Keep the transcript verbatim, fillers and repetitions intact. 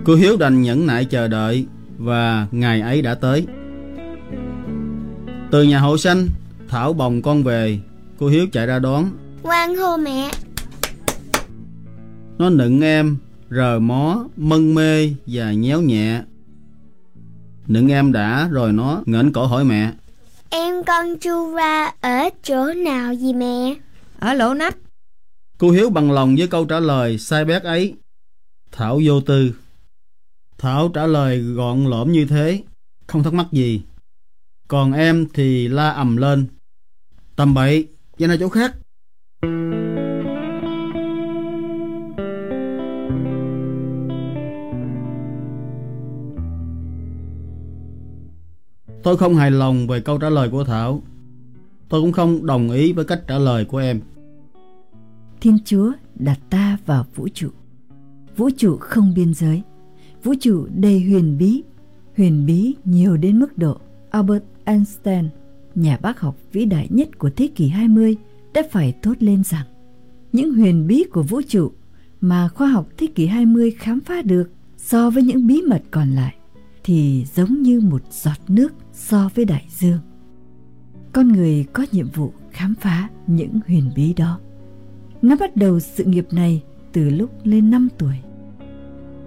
Cô Hiếu đành nhẫn nại chờ đợi, và ngày ấy đã tới. Từ nhà hộ xanh, Thảo bồng con về. Cô Hiếu chạy ra đón. Ngoan hô mẹ. Nó nựng em, rờ mó, mân mê và nhéo nhẹ. Nựng em đã rồi nó nghển cổ hỏi mẹ. Em con chu ra ở chỗ nào gì mẹ? Ở lỗ nách. Cô Hiếu bằng lòng với câu trả lời sai bét ấy. Thảo vô tư. Thảo trả lời gọn lỏm như thế, không thắc mắc gì. Còn em thì la ầm lên. Tầm bậy, ra ra chỗ khác. Tôi không hài lòng về câu trả lời của Thảo. Tôi cũng không đồng ý với cách trả lời của em. Thiên Chúa đặt ta vào vũ trụ. Vũ trụ không biên giới. Vũ trụ đầy huyền bí. Huyền bí nhiều đến mức độ Albert Einstein, nhà bác học vĩ đại nhất của thế kỷ hai mươi, đã phải thốt lên rằng những huyền bí của vũ trụ mà khoa học thế kỷ hai mươi khám phá được so với những bí mật còn lại thì giống như một giọt nước so với đại dương. Con người có nhiệm vụ khám phá những huyền bí đó. Nó bắt đầu sự nghiệp này từ lúc lên năm tuổi.